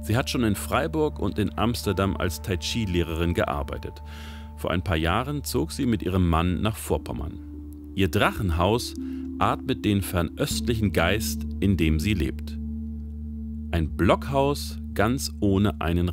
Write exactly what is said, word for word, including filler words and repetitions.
Sie hat schon in Freiburg und in Amsterdam als Tai Chi-Lehrerin gearbeitet. Vor ein paar Jahren zog sie mit ihrem Mann nach Vorpommern. Ihr Drachenhaus atmet den fernöstlichen Geist, in dem sie lebt. Ein Blockhaus ganz ohne einen